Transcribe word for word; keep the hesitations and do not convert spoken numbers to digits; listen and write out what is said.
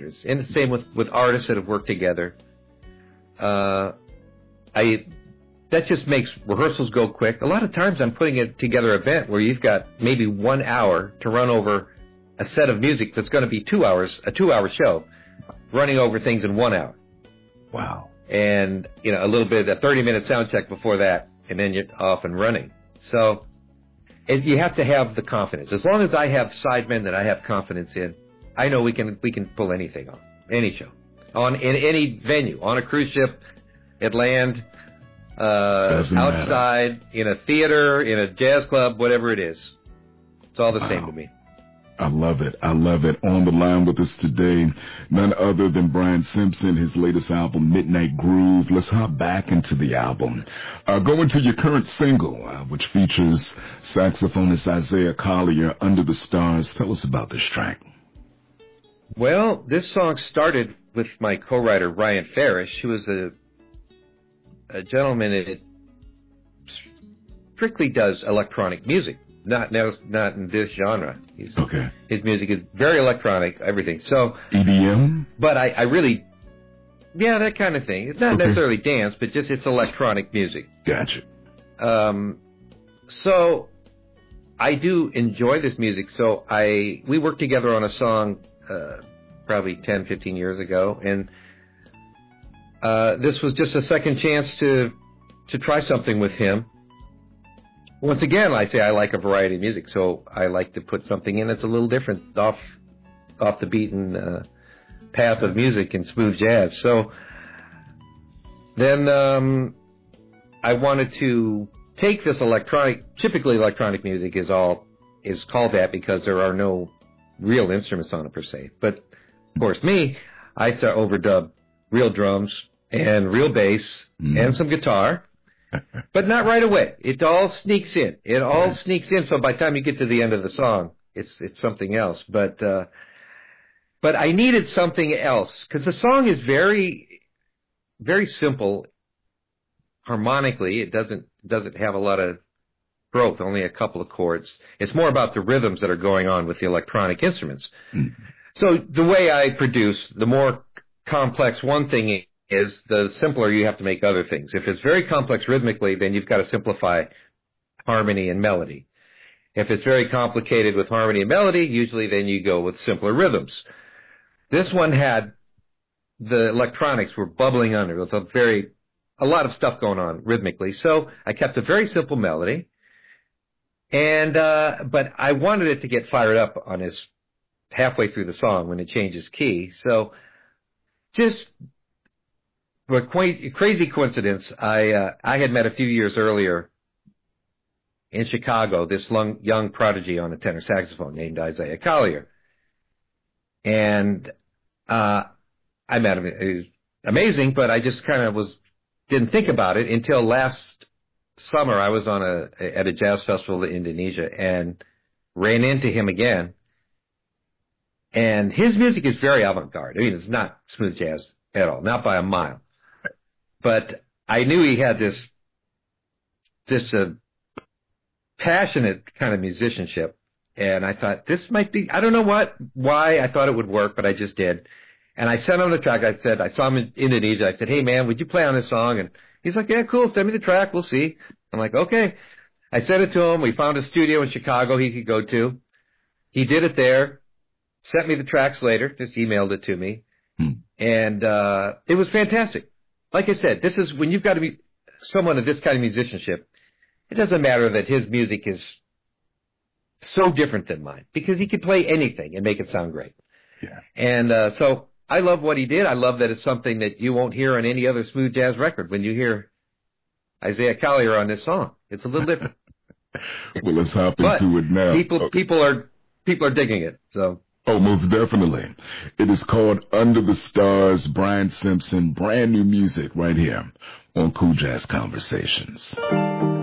is. And the same with, with artists that have worked together. Uh, I that just makes rehearsals go quick. A lot of times I'm putting it together an event where you've got maybe one hour to run over a set of music that's going to be two hours, a two-hour show, running over things in one hour. Wow. And, you know, a little bit, a thirty-minute sound check before that, and then you're off and running. So it, you have to have the confidence. As long as I have sidemen that I have confidence in, I know we can we can pull anything on, any show, on in any venue, on a cruise ship, at land, uh, outside, matter. in a theater, in a jazz club, whatever it is. It's all the wow. same to me. I love it. I love it. On the line with us today, none other than Brian Simpson, his latest album, Midnight Groove. Let's hop back into the album. Uh, go into your current single, uh, which features saxophonist Isaiah Collier, Under the Stars. Tell us about this track. Well, this song started with my co-writer, Ryan Farish, who was a, a gentleman that strictly does electronic music. Not now, not in this genre. He's, okay. His music is very electronic, everything. So E D M? But I, I really, yeah, that kind of thing. It's not okay. necessarily dance, but just it's electronic music. Gotcha. Um, so I do enjoy this music. So I we worked together on a song uh, probably ten, fifteen years ago, and uh, this was just a second chance to to try something with him. Once again, I say I like a variety of music, so I like to put something in that's a little different, off off the beaten uh, path of music and smooth jazz. So then um, I wanted to take this electronic, typically electronic music is all is called that because there are no real instruments on it per se. But of course, me, I start overdub real drums and real bass mm. and some guitar. But not right away. It all sneaks in. It all right. sneaks in. So by the time you get to the end of the song, it's it's something else. But uh, but I needed something else because the song is very very simple harmonically. It doesn't doesn't have a lot of growth. Only a couple of chords. It's more about the rhythms that are going on with the electronic instruments. Mm. So the way I produce, the more complex one thing is. is the simpler you have to make other things. If it's very complex rhythmically, then you've got to simplify harmony and melody. If it's very complicated with harmony and melody, usually then you go with simpler rhythms. This one had, the electronics were bubbling under with a very, a lot of stuff going on rhythmically. So I kept a very simple melody, and, uh, but I wanted it to get fired up on his, halfway through the song when it changes key. So just, But crazy coincidence, I uh, I had met a few years earlier in Chicago this long, young prodigy on a tenor saxophone named Isaiah Collier. And uh, I met him. It was amazing, but I just kind of was didn't think about it until last summer. I was on a at a jazz festival in Indonesia and ran into him again. And his music is very avant-garde. I mean, it's not smooth jazz at all, not by a mile. But I knew he had this this uh, passionate kind of musicianship, and I thought this might be, I don't know what, why I thought it would work, but I just did. And I sent him the track. I said, I saw him in Indonesia. I said, hey, man, would you play on this song? And he's like, yeah, cool, send me the track, we'll see. I'm like, okay. I sent it to him. We found a studio in Chicago he could go to. He did it there, sent me the tracks later, just emailed it to me, hmm. and uh, it was fantastic. Like I said, this is when you've got to be someone of this kind of musicianship. It doesn't matter that his music is so different than mine because he could play anything and make it sound great. Yeah. And uh, so I love what he did. I love that it's something that you won't hear on any other smooth jazz record when you hear Isaiah Collier on this song. It's a little different. Well, let's hop but into it now. People, okay. people are people are digging it. So. Oh, most definitely. It is called Under the Stars, Brian Simpson, brand new music right here on Cool Jazz Conversations.